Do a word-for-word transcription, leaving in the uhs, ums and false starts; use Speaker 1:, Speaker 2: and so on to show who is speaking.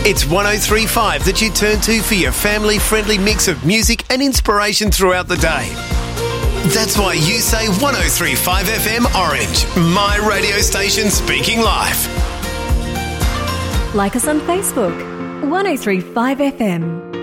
Speaker 1: It's one oh three point five that you turn to for your family-friendly mix of music and inspiration throughout the day. That's why you say one oh three point five F M Orange, my radio station speaking live.
Speaker 2: Like us on Facebook, one oh three point five F M.